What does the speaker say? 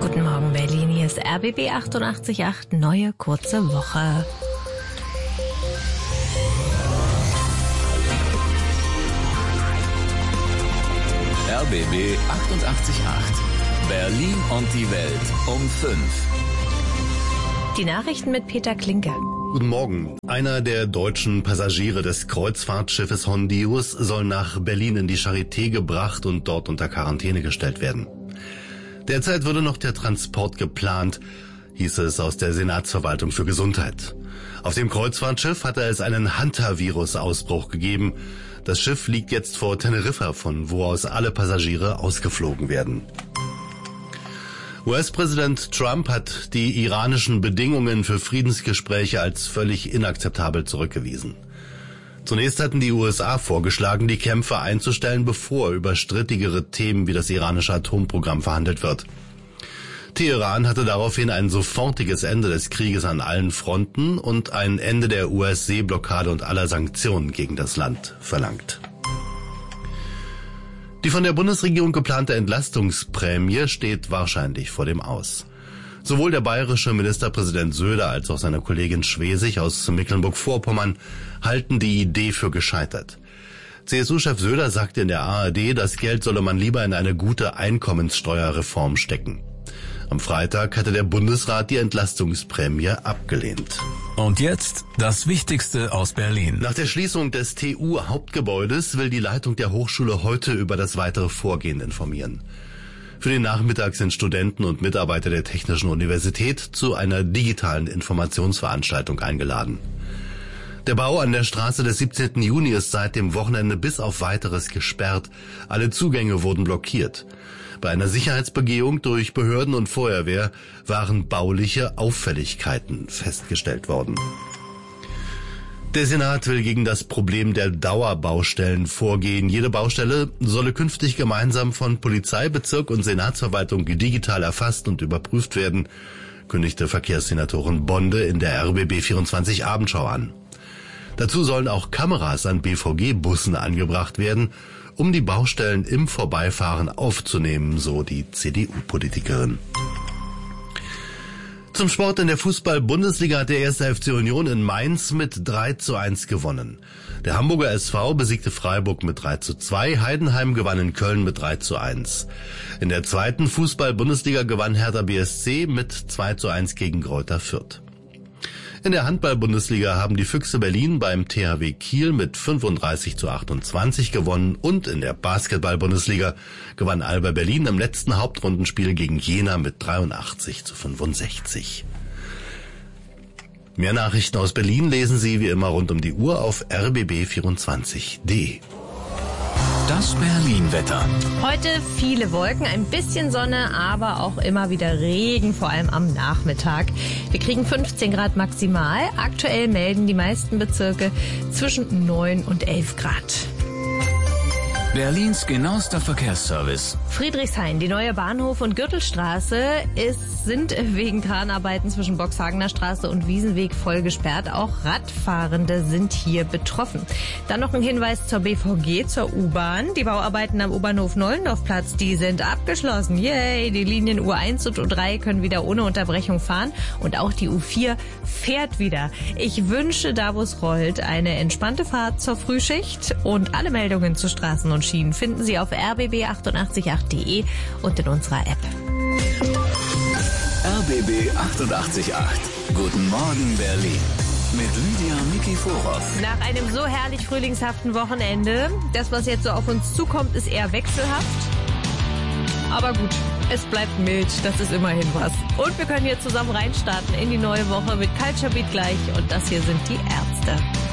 Guten Morgen Berlin, hier ist RBB 88.8, neue kurze Woche. RBB 88.8. Berlin und die Welt um 5. Die Nachrichten mit Peter Klinke. Guten Morgen. Einer der deutschen Passagiere des Kreuzfahrtschiffes Hondius soll nach Berlin in die Charité gebracht und dort unter Quarantäne gestellt werden. Derzeit würde noch der Transport geplant, hieß es aus der Senatsverwaltung für Gesundheit. Auf dem Kreuzfahrtschiff hatte es einen Hantavirus-Ausbruch gegeben. Das Schiff liegt jetzt vor Teneriffa, von wo aus alle Passagiere ausgeflogen werden. US-Präsident Trump hat die iranischen Bedingungen für Friedensgespräche als völlig inakzeptabel zurückgewiesen. Zunächst hatten die USA vorgeschlagen, die Kämpfe einzustellen, bevor über strittigere Themen wie das iranische Atomprogramm verhandelt wird. Teheran hatte daraufhin ein sofortiges Ende des Krieges an allen Fronten und ein Ende der US-Seeblockade und aller Sanktionen gegen das Land verlangt. Die von der Bundesregierung geplante Entlastungsprämie steht wahrscheinlich vor dem Aus. Sowohl der bayerische Ministerpräsident Söder als auch seine Kollegin Schwesig aus Mecklenburg-Vorpommern halten die Idee für gescheitert. CSU-Chef Söder sagte in der ARD, das Geld solle man lieber in eine gute Einkommenssteuerreform stecken. Am Freitag hatte der Bundesrat die Entlastungsprämie abgelehnt. Und jetzt das Wichtigste aus Berlin. Nach der Schließung des TU-Hauptgebäudes will die Leitung der Hochschule heute über das weitere Vorgehen informieren. Für den Nachmittag sind Studenten und Mitarbeiter der Technischen Universität zu einer digitalen Informationsveranstaltung eingeladen. Der Bau an der Straße des 17. Juni ist seit dem Wochenende bis auf Weiteres gesperrt. Alle Zugänge wurden blockiert. Bei einer Sicherheitsbegehung durch Behörden und Feuerwehr waren bauliche Auffälligkeiten festgestellt worden. Der Senat will gegen das Problem der Dauerbaustellen vorgehen. Jede Baustelle solle künftig gemeinsam von Polizei, Bezirk und Senatsverwaltung digital erfasst und überprüft werden, kündigte Verkehrssenatorin Bonde in der RBB 24 Abendschau an. Dazu sollen auch Kameras an BVG-Bussen angebracht werden, um die Baustellen im Vorbeifahren aufzunehmen, so die CDU-Politikerin. Zum Sport: in der Fußball-Bundesliga hat der 1. FC Union in Mainz mit 3:1 gewonnen. Der Hamburger SV besiegte Freiburg mit 3:2, Heidenheim gewann in Köln mit 3:1. In der zweiten Fußball-Bundesliga gewann Hertha BSC mit 2:1 gegen Greuther Fürth. In der Handball-Bundesliga haben die Füchse Berlin beim THW Kiel mit 35:28 gewonnen und in der Basketball-Bundesliga gewann Alba Berlin im letzten Hauptrundenspiel gegen Jena mit 83:65. Mehr Nachrichten aus Berlin lesen Sie wie immer rund um die Uhr auf rbb24.de. Das Berlin-Wetter. Heute viele Wolken, ein bisschen Sonne, aber auch immer wieder Regen, vor allem am Nachmittag. Wir kriegen 15 Grad maximal. Aktuell melden die meisten Bezirke zwischen 9 und 11 Grad. Berlins genauester Verkehrsservice. Friedrichshain, die neue Bahnhof- und Gürtelstraße sind wegen Kranarbeiten zwischen Boxhagener Straße und Wiesenweg voll gesperrt. Auch Radfahrende sind hier betroffen. Dann noch ein Hinweis zur BVG, zur U-Bahn. Die Bauarbeiten am U-Bahnhof Nollendorfplatz, die sind abgeschlossen. Yay! Die Linien U1 und U3 können wieder ohne Unterbrechung fahren. Und auch die U4 fährt wieder. Ich wünsche, da wo es rollt, eine entspannte Fahrt zur Frühschicht. Und alle Meldungen zu Straßen und Schienen finden Sie auf rbb888.de und in unserer App. RBB 88.8. Guten Morgen Berlin. Mit Lydia Mikiforov. Nach einem so herrlich frühlingshaften Wochenende, das, was jetzt so auf uns zukommt, ist eher wechselhaft. Aber gut, es bleibt mild, das ist immerhin was. Und wir können hier zusammen reinstarten in die neue Woche mit Culture Beat gleich. Und das hier sind die Ärzte.